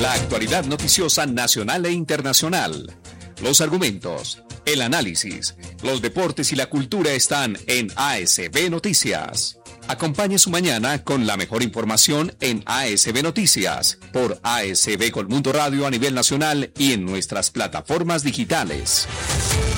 La actualidad noticiosa nacional e internacional. Los argumentos, el análisis, los deportes y la cultura están en ASB Noticias. Acompañe su mañana con la mejor información en ASB Noticias, por ASB Colmundo Radio a nivel nacional y en nuestras plataformas digitales.